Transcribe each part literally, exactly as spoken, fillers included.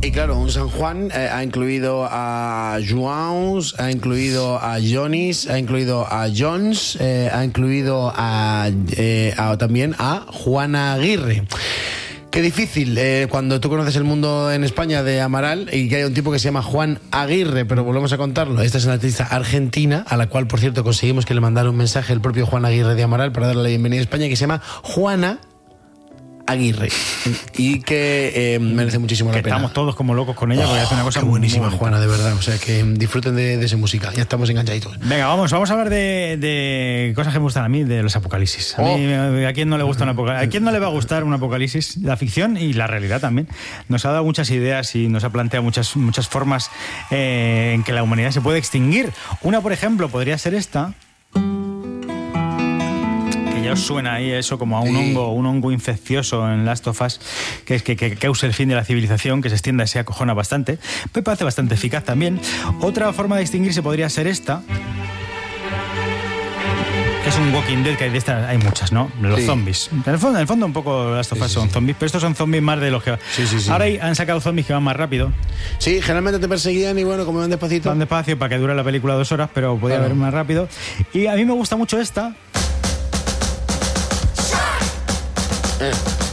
Y claro, un San Juan eh, ha incluido a Joaos, ha incluido a Jonis, ha incluido a Jones, eh, ha incluido a, eh, a también a Juana Aguirre. Qué difícil eh, cuando tú conoces el mundo en España de Amaral y que hay un tipo que se llama Juan Aguirre, pero volvemos a contarlo. Esta es una artista argentina, a la cual, por cierto, conseguimos que le mandara un mensaje el propio Juan Aguirre de Amaral para darle la bienvenida a España, que se llama Juana Aguirre, y que eh, merece muchísimo la que pena. Estamos todos como locos con ella, oh, porque hace una cosa qué buenísima, muy Juana, de verdad. O sea, que disfruten de, de esa música. Ya estamos enganchaditos. Venga, vamos, vamos a hablar de, de cosas que me gustan a mí, de los apocalipsis. A, oh. mí, ¿a quién no le gusta un apocalipsis? ¿A quién no le va a gustar un apocalipsis? La ficción y la realidad también. Nos ha dado muchas ideas y nos ha planteado muchas, muchas formas eh, en que la humanidad se puede extinguir. Una, por ejemplo, podría ser esta. Ya os suena ahí eso como a un sí. hongo, un hongo infeccioso en Last of Us, que es que, que, que causa el fin de la civilización, que se extienda y se acojona bastante. Me parece bastante eficaz también. Otra forma de extinguirse podría ser esta, que es un Walking Dead, que hay de estas hay muchas, ¿no? Los sí. zombies. En el fondo, en el fondo un poco Last of Us sí, sí, son sí. zombies, pero estos son zombies más de los que... Sí, sí, sí. Ahora hay, han sacado zombies que van más rápido. Sí, generalmente te perseguían y bueno, como van despacito. Van despacio para que dure la película dos horas, pero podía claro. haber más rápido. Y a mí me gusta mucho esta. Eh.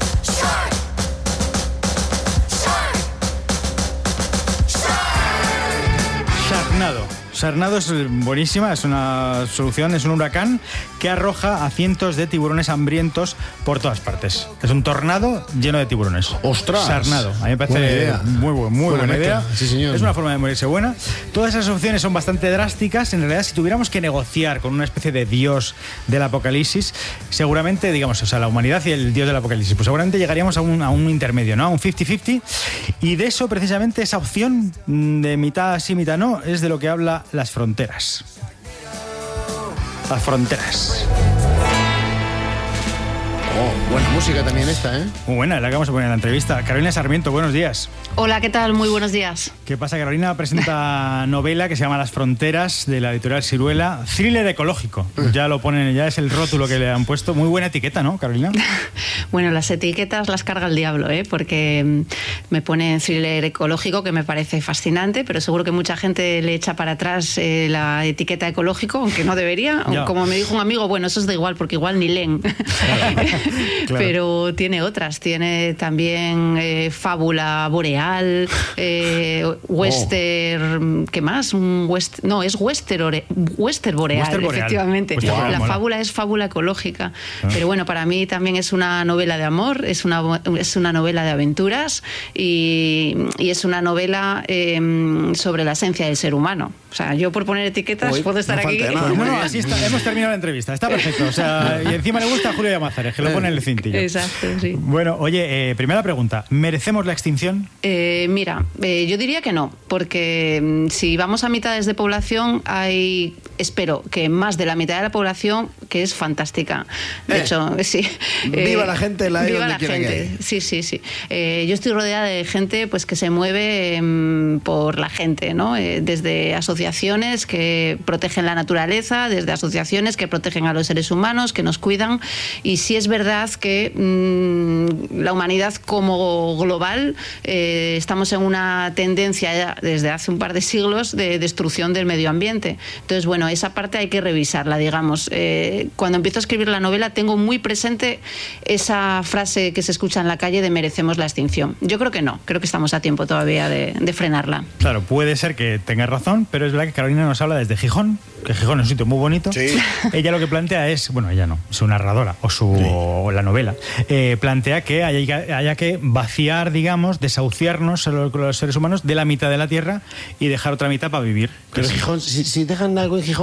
Sharknado. Sharknado es buenísima, es una solución, es un huracán que arroja a cientos de tiburones hambrientos por todas partes. Es un tornado lleno de tiburones. ¡Ostras! Sharknado. A mí me parece muy, muy, muy buena, buena idea. Sí, señor. Es una forma de morirse buena. Todas esas opciones son bastante drásticas. En realidad, si tuviéramos que negociar con una especie de dios del apocalipsis, seguramente, digamos, o sea, la humanidad y el dios del apocalipsis, pues seguramente llegaríamos a un, a un intermedio, ¿no? A un cincuenta cincuenta. Y de eso, precisamente, esa opción de mitad sí, mitad no, es de lo que habla Las Fronteras. Las Fronteras. Oh, buena música también esta, ¿eh? Muy buena, la que vamos a poner en la entrevista. Carolina Sarmiento, buenos días. Hola, ¿qué tal? Muy buenos días. ¿Qué pasa? Carolina presenta novela que se llama Las Fronteras, de la editorial Siruela. Thriller ecológico. Ya lo ponen, ya es el rótulo que le han puesto. Muy buena etiqueta, ¿no, Carolina? Bueno, las etiquetas las carga el diablo, ¿eh? Porque me pone thriller ecológico, que me parece fascinante, pero seguro que mucha gente le echa para atrás eh, la etiqueta ecológico, aunque no debería. Ya. Como me dijo un amigo, bueno, eso es da igual, porque igual ni leen. Claro. Claro. Pero tiene otras. Tiene también eh, fábula boreal, eh, western... Oh. ¿Qué más? Un west, no, es western, ore, western boreal, western boreal, efectivamente. Western boreal, la mola. Fábula es fábula ecológica. Ah. Pero bueno, para mí también es una novela de amor, es una, es una novela de aventuras y, y es una novela eh, sobre la esencia del ser humano. O sea, yo por poner etiquetas Uy, puedo estar no aquí. Nada, no, no, así está, hemos terminado la entrevista. Está perfecto. O sea, y encima le gusta a Julio Llamazares, que lo pone en el cintillo. Exacto, sí. Bueno, oye, eh, primera pregunta. ¿Merecemos la extinción? Eh, mira, eh, yo diría que no, porque si vamos a mitades de población, hay, espero que más de la mitad de la población que es fantástica. De eh, hecho, sí. Viva eh, la gente, la viva donde la quiera gente. Que hay. Sí, sí, sí. Eh, yo estoy rodeada de gente pues que se mueve eh, por la gente, ¿no? Eh, desde asociaciones que protegen la naturaleza, desde asociaciones que protegen a los seres humanos, que nos cuidan. Y sí es verdad que mmm, la humanidad como global eh, estamos en una tendencia ya desde hace un par de siglos de destrucción del medio ambiente. Entonces, bueno, esa parte hay que revisarla, digamos. Eh, cuando empiezo a escribir la novela tengo muy presente esa frase que se escucha en la calle de merecemos la extinción. Yo creo que no, creo que estamos a tiempo todavía de, de frenarla. Claro, puede ser que tengas razón, pero es verdad que Carolina nos habla desde Gijón, que Gijón es un sitio muy bonito. Sí. Ella lo que plantea es, bueno, ella no, su narradora o su sí. o la novela, eh, plantea que haya, haya que vaciar, digamos, desahuciarnos a los, los seres humanos de la mitad de la tierra y dejar otra mitad para vivir. Pero Gijón, si, si dejan algo en Gijón